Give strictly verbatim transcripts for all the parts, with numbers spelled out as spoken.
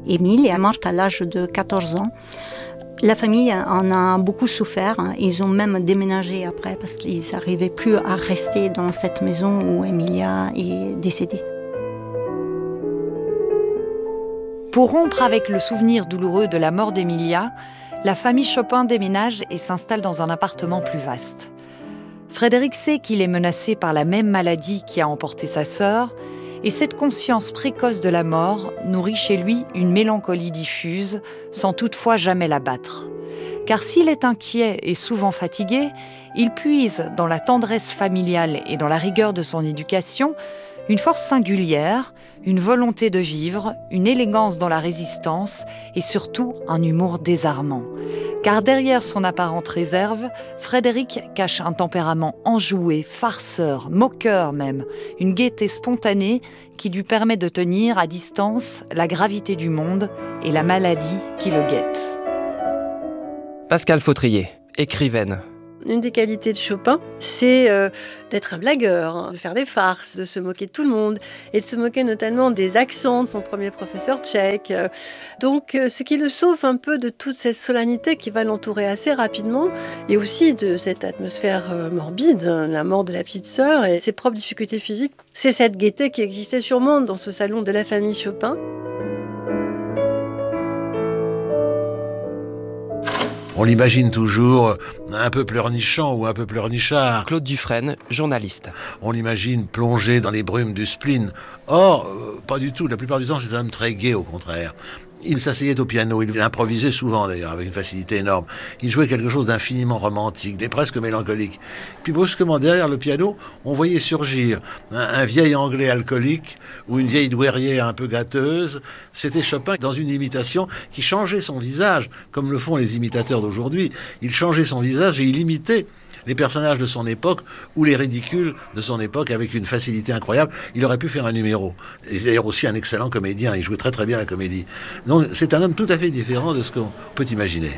Émile est morte à l'âge de quatorze ans. La famille en a beaucoup souffert. Ils ont même déménagé après parce qu'ils n'arrivaient plus à rester dans cette maison où Emilia est décédée. Pour rompre avec le souvenir douloureux de la mort d'Emilia, la famille Chopin déménage et s'installe dans un appartement plus vaste. Frédéric sait qu'il est menacé par la même maladie qui a emporté sa sœur, et cette conscience précoce de la mort nourrit chez lui une mélancolie diffuse, sans toutefois jamais l'abattre. Car s'il est inquiet et souvent fatigué, il puise dans la tendresse familiale et dans la rigueur de son éducation une force singulière, une volonté de vivre, une élégance dans la résistance et surtout un humour désarmant. Car derrière son apparente réserve, Frédéric cache un tempérament enjoué, farceur, moqueur même, une gaieté spontanée qui lui permet de tenir à distance la gravité du monde et la maladie qui le guette. Pascale Fautrier, écrivaine. Une des qualités de Chopin, c'est euh, d'être un blagueur, hein, de faire des farces, de se moquer de tout le monde, et de se moquer notamment des accents de son premier professeur tchèque. Donc, euh, ce qui le sauve un peu de toute cette solennité qui va l'entourer assez rapidement, et aussi de cette atmosphère euh, morbide, hein, la mort de la petite sœur et ses propres difficultés physiques. C'est cette gaieté qui existait sûrement dans ce salon de la famille Chopin. On l'imagine toujours un peu pleurnichant ou un peu pleurnichard. Claude Dufresne, journaliste. On l'imagine plongé dans les brumes du spleen. Or, euh, pas du tout. La plupart du temps, c'est un homme très gai, au contraire. Il s'asseyait au piano, il improvisait souvent d'ailleurs, avec une facilité énorme. Il jouait quelque chose d'infiniment romantique, et presque mélancolique. Puis brusquement, derrière le piano, on voyait surgir un, un vieil anglais alcoolique ou une vieille douairière un peu gâteuse. C'était Chopin dans une imitation qui changeait son visage, comme le font les imitateurs d'aujourd'hui. Il changeait son visage et il imitait les personnages de son époque ou les ridicules de son époque avec une facilité incroyable. Il aurait pu faire un numéro. Il est d'ailleurs aussi un excellent comédien. Il jouait très très bien la comédie. Donc c'est un homme tout à fait différent de ce qu'on peut imaginer.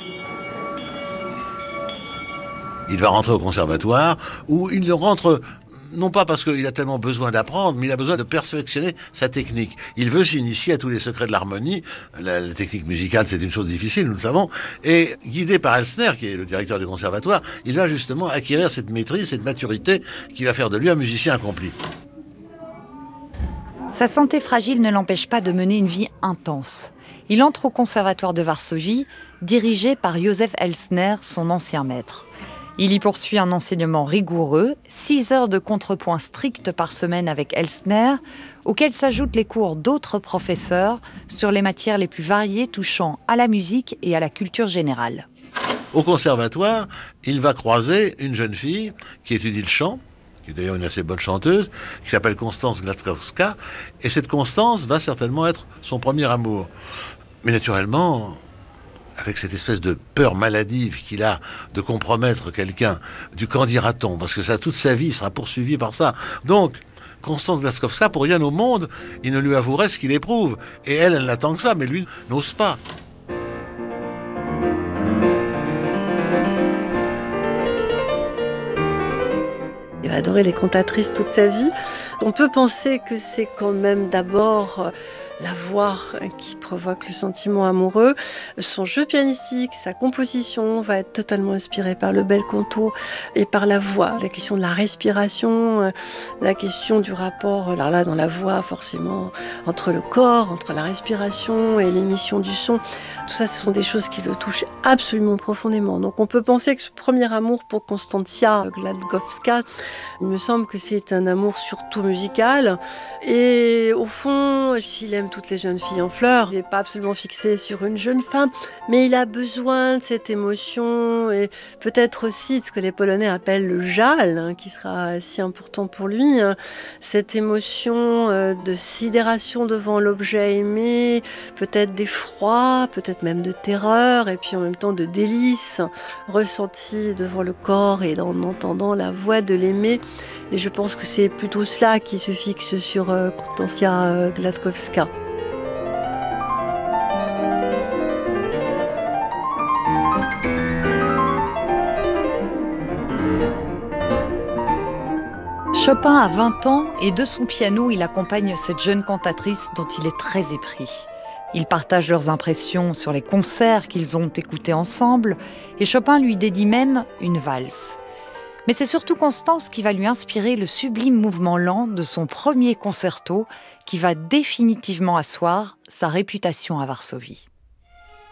Il va rentrer au conservatoire où il rentre non pas parce qu'il a tellement besoin d'apprendre, mais il a besoin de perfectionner sa technique. Il veut s'initier à tous les secrets de l'harmonie. La, la technique musicale, c'est une chose difficile, nous le savons. Et guidé par Elsner, qui est le directeur du conservatoire, il va justement acquérir cette maîtrise, cette maturité qui va faire de lui un musicien accompli. Sa santé fragile ne l'empêche pas de mener une vie intense. Il entre au conservatoire de Varsovie, dirigé par Józef Elsner, son ancien maître. Il y poursuit un enseignement rigoureux, six heures de contrepoint strictes par semaine avec Elsner, auxquels s'ajoutent les cours d'autres professeurs sur les matières les plus variées touchant à la musique et à la culture générale. Au conservatoire, il va croiser une jeune fille qui étudie le chant, qui est d'ailleurs une assez bonne chanteuse, qui s'appelle Konstanz Gladkowska, et cette Constance va certainement être son premier amour. Mais naturellement, avec cette espèce de peur maladive qu'il a de compromettre quelqu'un, du qu'en dira-t-on, parce que ça, toute sa vie sera poursuivie par ça. Donc, Konstanz Gladkowska, pour rien au monde, il ne lui avouerait ce qu'il éprouve. Et elle, elle n'attend que ça, mais lui n'ose pas. Il va adorer les cantatrices toute sa vie. On peut penser que c'est quand même d'abord la voix qui provoque le sentiment amoureux. Son jeu pianistique, sa composition va être totalement inspirée par le bel canto et par la voix. La question de la respiration, la question du rapport, alors là, dans la voix, forcément, entre le corps, entre la respiration et l'émission du son. Tout ça, ce sont des choses qui le touchent absolument profondément. Donc on peut penser que ce premier amour pour Konstancja Gladkowska, il me semble que c'est un amour surtout musical. Et au fond, s'il aime toutes les jeunes filles en fleurs, il n'est pas absolument fixé sur une jeune femme, mais il a besoin de cette émotion et peut-être aussi de ce que les Polonais appellent le żal, hein, qui sera si important pour lui, hein, cette émotion euh, de sidération devant l'objet aimé, peut-être d'effroi, peut-être même de terreur, et puis en même temps de délice ressenti devant le corps et en entendant la voix de l'aimé. Et je pense que c'est plutôt cela qui se fixe sur euh, Konstancja euh, Gladkowska. Chopin a vingt ans et de son piano, il accompagne cette jeune cantatrice dont il est très épris. Ils partagent leurs impressions sur les concerts qu'ils ont écoutés ensemble, et Chopin lui dédie même une valse. Mais c'est surtout Constance qui va lui inspirer le sublime mouvement lent de son premier concerto qui va définitivement asseoir sa réputation à Varsovie.